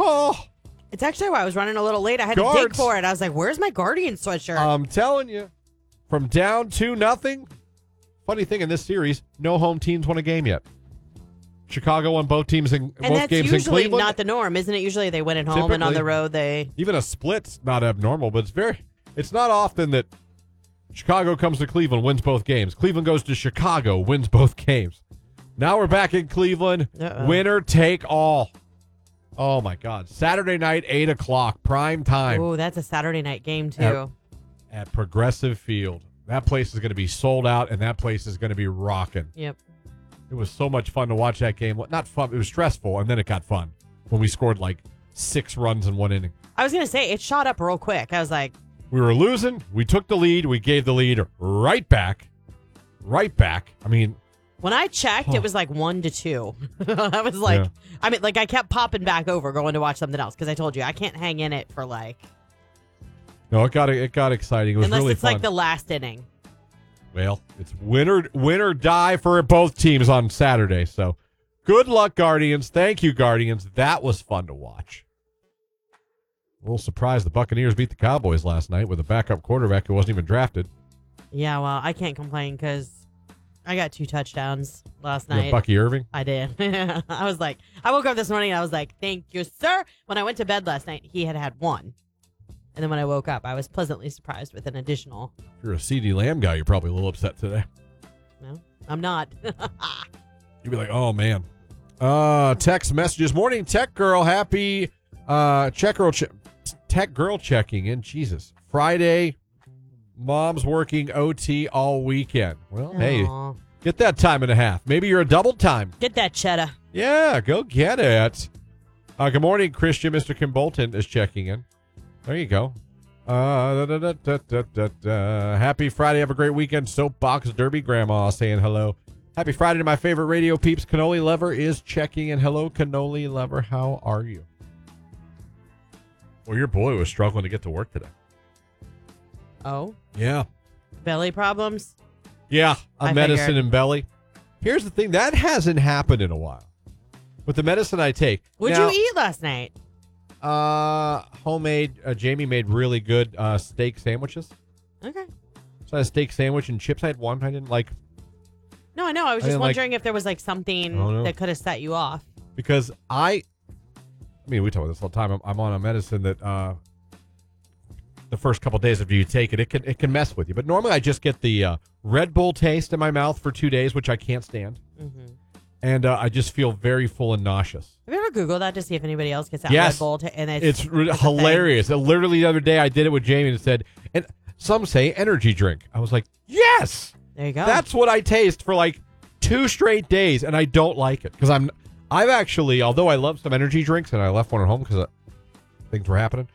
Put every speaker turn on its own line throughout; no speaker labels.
Oh,
It's actually why I was running a little late. I had to dig
Guards.
for it. I was like, where's my Guardian sweatshirt?
I'm telling you, from down 2-0. Funny thing in this series, no home teams won a game yet. Chicago won both games in
and that's
Cleveland.
usually not the norm, isn't it? Usually they win at home and on the road they...
Even a split's not abnormal, but it's not often that Chicago comes to Cleveland, wins both games. Cleveland goes to Chicago, wins both games. Now we're back in Cleveland. Winner take all. Oh, my God. Saturday night, 8 o'clock, prime time.
Oh, that's a Saturday night game, too.
At Progressive Field. That place is going to be sold out, and that place is going to be rocking.
Yep.
It was so much fun to watch that game. Not fun. It was stressful, and then it got fun when we scored like 6 runs in 1 inning.
I was going to say, it shot up real quick. I was like...
We were losing. We took the lead. We gave the lead right back. Right back. I mean...
When I checked, it was like 1-2. I was like... Yeah. I mean, like, I kept popping back over going to watch something else because I told you, I can't hang in it for like...
No, it got exciting. It was
Unless
really
it's
fun.
like the last inning.
Well, it's win or die for both teams on Saturday. So good luck, Guardians. Thank you, Guardians. That was fun to watch. A little surprised the Buccaneers beat the Cowboys last night with a backup quarterback who wasn't even drafted.
Yeah, well, I can't complain because I got 2 touchdowns last night.
Bucky Irving?
I did. I was like, I woke up this morning and I was like, thank you, sir. When I went to bed last night, he had 1. And then when I woke up, I was pleasantly surprised with an additional.
If you're a CeeDee Lamb guy, you're probably a little upset today.
No, I'm not.
You'd be like, oh, man. Text messages. Morning, Tech Girl. Happy Tech Girl checking in. Jesus. Friday, mom's working OT all weekend. Well, hey, get that time and a half. Maybe you're a double time.
Get that cheddar.
Yeah, go get it. Good morning, Christian. Mr. Kim Bolton is checking in. There you go. Happy Friday. Have a great weekend. Soapbox Derby Grandma saying hello. Happy Friday to my favorite radio peeps. Cannoli Lover is checking in. Hello, Cannoli Lover. How are you? Well, your boy was struggling to get to work today.
Oh?
Yeah.
Belly problems?
Yeah, medicine
figured.
and belly. Here's the thing. That hasn't happened in a while. With the medicine I take.
What'd you eat last night?
Homemade. Jamie made really good steak sandwiches.
Okay.
So I had a steak sandwich and chips. I had one. I didn't like.
No, I know. I was just wondering if there was like something that could have set you off.
Because I mean, we talk about this all the time. I'm on a medicine that the first couple days after you take it, it can mess with you. But normally I just get the Red Bull taste in my mouth for 2 days, which I can't stand. Mm-hmm. And I just feel very full and nauseous.
Have you ever Googled that to see if anybody else gets that
Yes.
Red Bull? And
it's hilarious. Literally the other day I did it with Jamie and it said, and some say energy drink. I was like, yes!
There you go.
That's what I taste for like 2 straight days, and I don't like it. Because I've actually, although I love some energy drinks, and I left one at home because things were happening,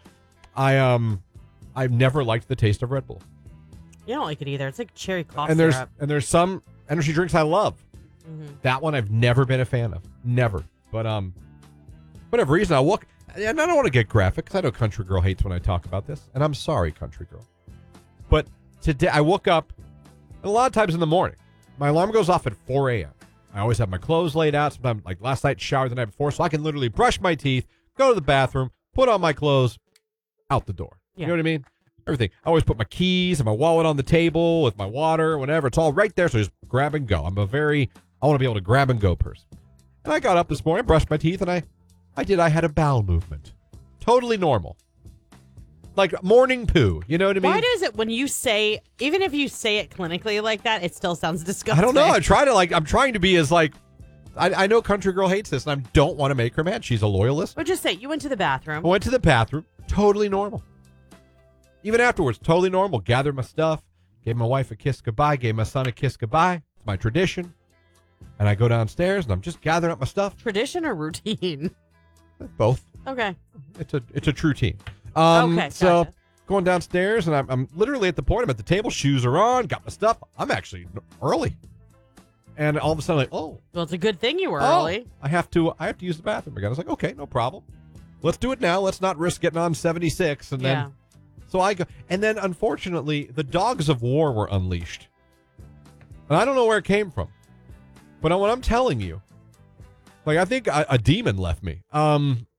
I've never liked the taste of Red Bull.
You don't like it either. It's like cherry cough
and
syrup.
there's some energy drinks I love.
Mm-hmm.
That one I've never been a fan of. Never. But whatever reason, and I don't want to get graphic because I know Country Girl hates when I talk about this, and I'm sorry, Country Girl. But today I woke up, and a lot of times in the morning, my alarm goes off at 4 a.m. I always have my clothes laid out. Sometimes, like last night, showered the night before, so I can literally brush my teeth, go to the bathroom, put on my clothes, out the door. Yeah. You know what I mean? Everything. I always put my keys and my wallet on the table with my water, whatever. It's all right there, so just grab and go. I want to be able to grab and go person. And I got up this morning, brushed my teeth, and I had a bowel movement. Totally normal. Like morning poo. You know what I mean?
Why does it, when you say, even if you say it clinically like that, it still sounds disgusting?
I don't know. I'm trying to be as like, I know Country Girl hates this, and I don't want to make her mad. She's a loyalist.
But just say, you went to the bathroom.
I went to the bathroom. Totally normal. Even afterwards, totally normal. Gathered my stuff. Gave my wife a kiss goodbye. Gave my son a kiss goodbye. It's my tradition. And I go downstairs, and I'm just gathering up my stuff.
Tradition or routine?
Both.
Okay.
It's a true team.
Okay,
so
gotcha.
Going downstairs, and I'm literally at the point. I'm at the table. Shoes are on. Got my stuff. I'm actually early. And all of a sudden, like, oh.
Well, it's a good thing you were early.
I have to use the bathroom again. I was like, okay, no problem. Let's do it now. Let's not risk getting on 76. And then, so I go. And then, unfortunately, the dogs of war were unleashed. And I don't know where it came from. But what I'm telling you, like, I think a demon left me.